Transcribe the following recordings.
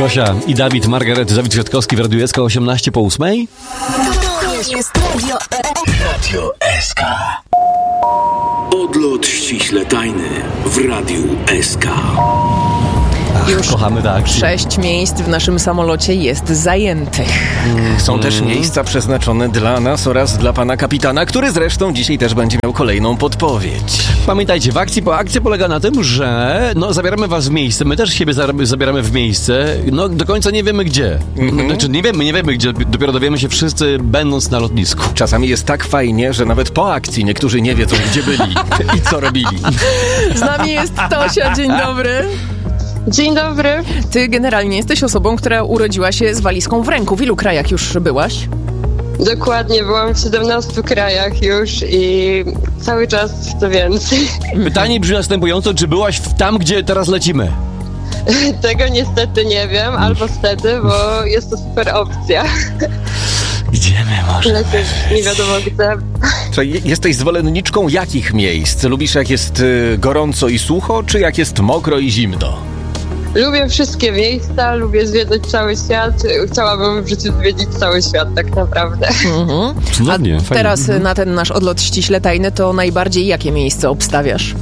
Gosia i Dawid, Margaret, Dawid Kwiatkowski w Radiu SK 18:08. To jest Radio SK. Odlot ściśle tajny w Radiu SK. Już kochamy tak. 6 miejsc w naszym samolocie jest zajętych. Są też miejsca przeznaczone dla nas oraz dla pana kapitana, który zresztą dzisiaj też będzie miał kolejną podpowiedź. Pamiętajcie, akcja polega na tym, że zabieramy was w miejsce, my też siebie zabieramy w miejsce, do końca nie wiemy gdzie. Znaczy nie wiemy gdzie, dopiero dowiemy się wszyscy będąc na lotnisku. Czasami jest tak fajnie, że nawet po akcji niektórzy nie wiedzą, gdzie byli i co robili. Z nami jest Tosia, dzień dobry. Dzień dobry. Ty generalnie jesteś osobą, która urodziła się z walizką w ręku. W ilu krajach już byłaś? Dokładnie, byłam w 17 krajach już i cały czas to więcej. Pytanie brzmi następująco, czy byłaś tam, gdzie teraz lecimy? Tego niestety nie wiem, albo wtedy, bo jest to super opcja. Gdzie my możemy? Lecieć nie wiadomo gdzie. Czyli jesteś zwolenniczką jakich miejsc? Lubisz jak jest gorąco i sucho, czy jak jest mokro i zimno? Lubię wszystkie miejsca, lubię zwiedzać cały świat. Chciałabym w życiu zwiedzić cały świat tak naprawdę. Cudownie, A fajnie. teraz na ten nasz odlot ściśle tajny to najbardziej jakie miejsce obstawiasz?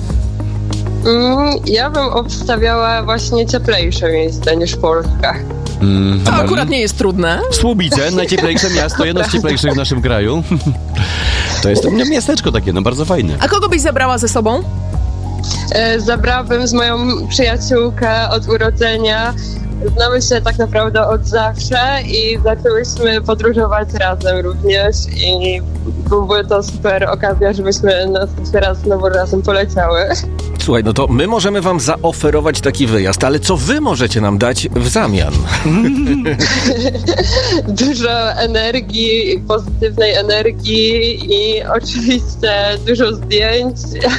Ja bym obstawiała właśnie cieplejsze miejsca niż Polska. To akurat nie jest trudne. Słubice, najcieplejsze miasto, jedno z cieplejszych w naszym kraju. To jest miasteczko takie, bardzo fajne. A kogo byś zabrała ze sobą? Zabrałabym z moją przyjaciółkę od urodzenia. Znamy się tak naprawdę od zawsze i zaczęłyśmy podróżować razem również i byłby to super okazja, żebyśmy następny raz znowu razem poleciały. Słuchaj, to my możemy wam zaoferować taki wyjazd, ale co wy możecie nam dać w zamian? Dużo energii, pozytywnej energii i oczywiście dużo zdjęć.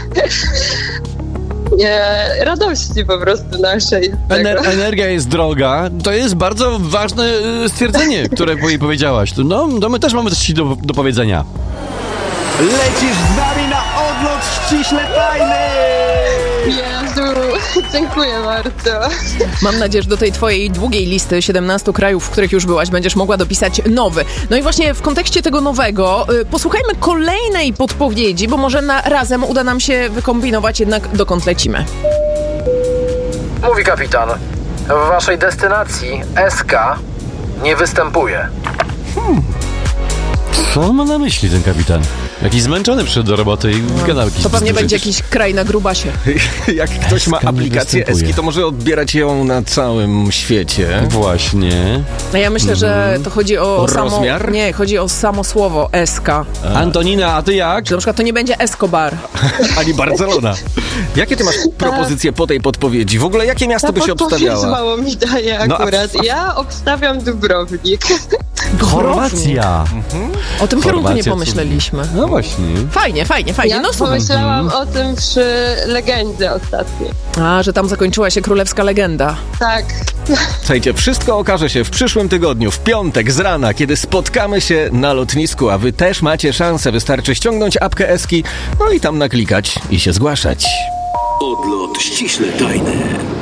Radości po prostu naszej. Energia jest droga. To jest bardzo ważne stwierdzenie, które powiedziałaś. My też mamy coś do powiedzenia. Lecisz z nami na odlot ściśle tajny! Jezu, dziękuję bardzo. Mam nadzieję, że do tej twojej długiej listy 17 krajów, w których już byłaś, będziesz mogła dopisać nowy. No i właśnie w kontekście tego nowego posłuchajmy kolejnej podpowiedzi, bo może razem uda nam się wykombinować jednak dokąd lecimy. Mówi kapitan. W waszej destynacji SK nie występuje. Co on ma na myśli, ten kapitan? Jakiś zmęczony przyszedł do roboty i gadał jakiś To pewnie bzdury. będzie jakiś kraj na grubasie. Jak ktoś ma aplikację Eski, to może odbierać ją na całym świecie. Właśnie. No ja myślę, że to chodzi o rozmiar? Nie, chodzi o samo słowo SK. Antonina, a ty jak? Że na przykład to nie będzie Escobar. Ani Barcelona. Jakie ty masz propozycje po tej podpowiedzi? W ogóle jakie miasto by się obstawiała? mało mi daje akurat. Ja obstawiam Dubrovnik. Chorwacja. O tym kierunku nie Chorwacja, pomyśleliśmy. No właśnie. Fajnie. Ja No słucham. pomyślałam o tym przy legendzie ostatniej. A, że tam zakończyła się królewska legenda. Tak. Słuchajcie, wszystko okaże się w przyszłym tygodniu, w piątek z rana, kiedy spotkamy się na lotnisku, a wy też macie szansę. Wystarczy ściągnąć apkę Eski, no i tam naklikać i się zgłaszać. Odlot ściśle tajny.